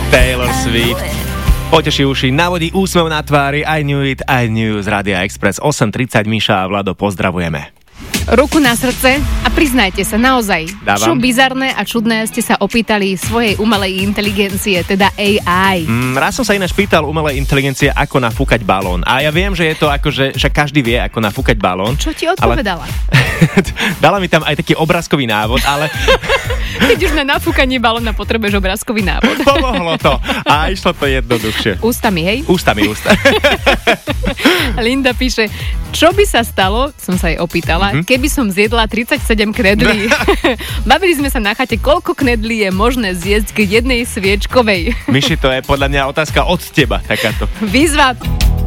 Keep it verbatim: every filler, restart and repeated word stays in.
Taylor Swift. Poteší uši, navodí úsmev na tvári. I knew it, I knew z Rádia Express. osem tridsať, Miša a Vlado, pozdravujeme. Ruku na srdce a priznajte sa naozaj, Dávam. čo bizarné a čudné ste sa opýtali svojej umelej inteligencie, teda á í. Mm, raz som sa ináč pýtal umelej inteligencie, ako nafúkať balón. A ja viem, že je to ako, že, že každý vie, ako nafúkať balón. Čo ti odpovedala? Ale... Dala mi tam aj taký obrázkový návod, ale... Keď už na nafúkanie balóna potrebuješ obrázkový návod. Pomohlo to. A išlo to jednoduchšie. Ústami, hej? Ústami, ústa. Linda píše, čo by sa stalo, som sa jej opýtala, mm-hmm. keby som zjedla tridsaťsedem knedlí. Bavili sme sa na chate, koľko knedlí je možné zjesť k jednej sviečkovej. Myši, to je podľa mňa otázka od teba, takáto. Výzva.